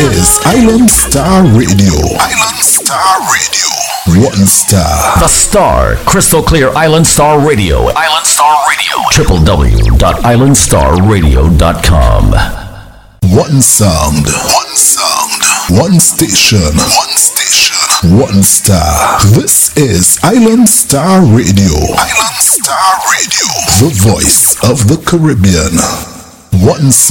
is Island Star Radio. Island Star Radio. One star. The Star. Crystal clear Island Star Radio. Island Star Radio. www.islandstarradio.com. One sound. One sound. One station. One station. One star. This is Island Star Radio. Island Star Radio. The voice of the Caribbean. One sound.